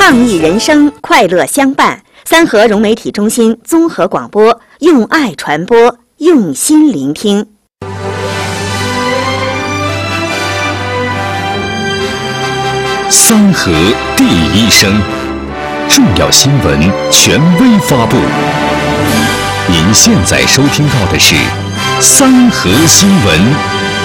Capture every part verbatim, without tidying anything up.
倡议人生，快乐相伴。三河融媒体中心综合广播，用爱传播，用心聆听。 三河第一声，重要新闻权威发布。您现在收听到的是三河新闻。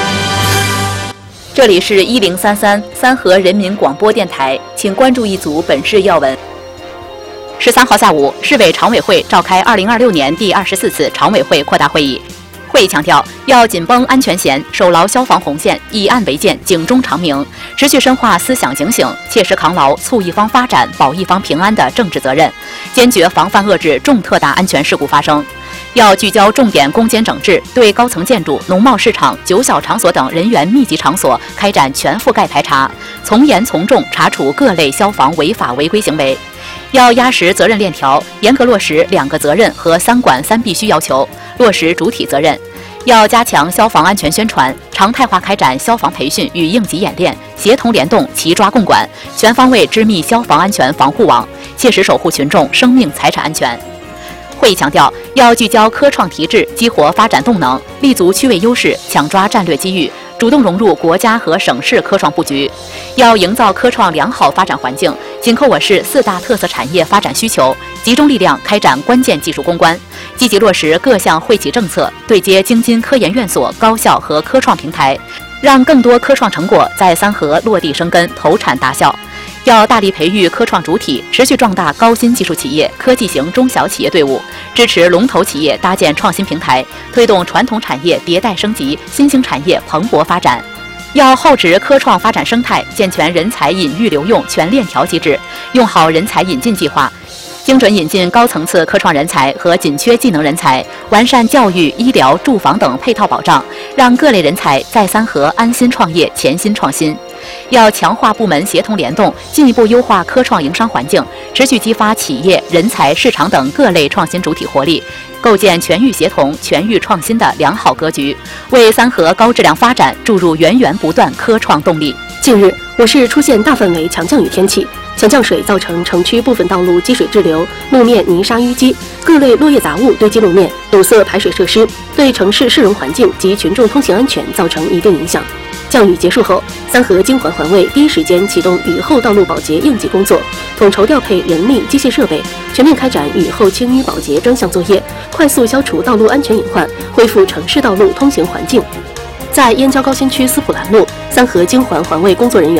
这里是一零三三三河人民广播电台，请关注一组本市要闻。十三号下午，市委常委会召开二零二六年第二十四次常委会扩大会议。会议强调，要紧绷安全弦，守牢消防红线，以案为鉴，警钟长鸣，持续深化思想警醒，切实扛牢促一方发展、保一方平安的政治责任，坚决防范遏制重特大安全事故发生。要聚焦重点攻坚整治，对高层建筑、农贸市场、酒小场所等人员密集场所开展全覆盖排查，从严从重查处各类消防违法违规行为。要压实责任链条，严格落实两个责任和三管三必须要求，落实主体责任。要加强消防安全宣传，常态化开展消防培训与应急演练，协同联动，齐抓共管，全方位织密消防安全防护网，切实守护群众生命财产安全。会议强调，要聚焦科创提质，激活发展动能，立足区位优势，抢抓战略机遇，主动融入国家和省市科创布局。要营造科创良好发展环境，紧扣我市四大特色产业发展需求，集中力量开展关键技术攻关，积极落实各项惠企政策，对接京津科研院所、高校和科创平台，让更多科创成果在三河落地生根、投产达效。要大力培育科创主体，持续壮大高新技术企业、科技型中小企业队伍，支持龙头企业搭建创新平台，推动传统产业迭代升级、新兴产业蓬勃发展。要厚植科创发展生态，健全人才引育留用全链条机制，用好人才引进计划，精准引进高层次科创人才和紧缺技能人才，完善教育、医疗、住房等配套保障，让各类人才在三河安心创业、潜心创新。要强化部门协同联动，进一步优化科创营商环境，持续激发企业、人才、市场等各类创新主体活力，构建全域协同、全域创新的良好格局，为三河高质量发展注入源源不断科创动力。 近日，我市出现大范围强降雨天气，强降水造成城区部分道路积水滞留，路面泥沙淤积，各类落叶杂物堆积路面，堵塞排水设施，对城市市容环境及群众通行安全造成一定影响。降雨结束后，三河京环环卫第一时间启动雨后道路保洁应急工作，统筹调配人力、机械设备，全面开展雨后清淤保洁专项作业，快速消除道路安全隐患，恢复城市道路通行环境。在燕郊高新区思普兰路，三河京环环卫工作人员